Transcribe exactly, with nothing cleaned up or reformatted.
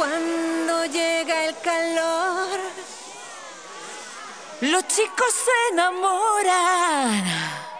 Cuando llega el calor, los chicos se enamoran.